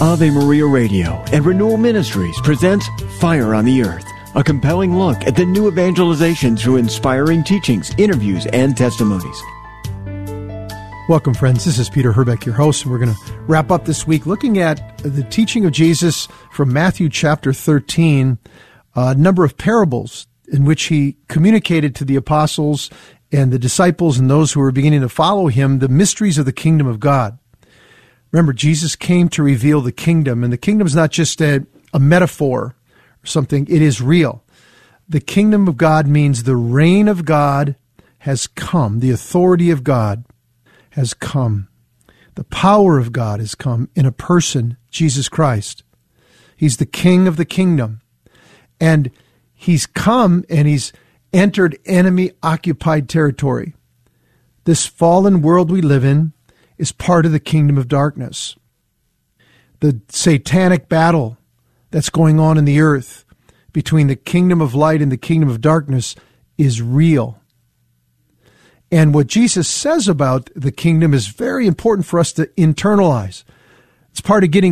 Ave Maria Radio and Renewal Ministries presents Fire on the Earth, a compelling look at the new evangelization through inspiring teachings, interviews, and testimonies. Welcome, friends. This is Peter Herbeck, your host, and we're going to wrap up this week looking at the teaching of Jesus from Matthew chapter 13, a number of parables in which he communicated to the apostles and the disciples and those who were beginning to follow him the mysteries of the kingdom of God. Remember, Jesus came to reveal the kingdom, and the kingdom is not just a metaphor or something. It is real. The kingdom of God means the reign of God has come. The authority of God has come. The power of God has come in a person, Jesus Christ. He's the king of the kingdom. And he's come and he's entered enemy-occupied territory. This fallen world we live in is part of the kingdom of darkness. The satanic battle that's going on in the earth between the kingdom of light and the kingdom of darkness is real. And what Jesus says about the kingdom is very important for us to internalize. It's part of getting